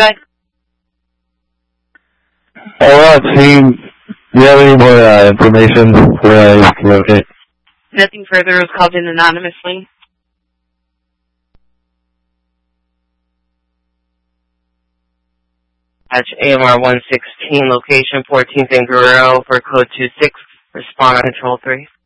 Good. Alright, team. Do you have any more information where I can locate? Nothing further was called in anonymously. Hatch AMR 116, location 14th and Guerrero for code 26. Respond on control 3.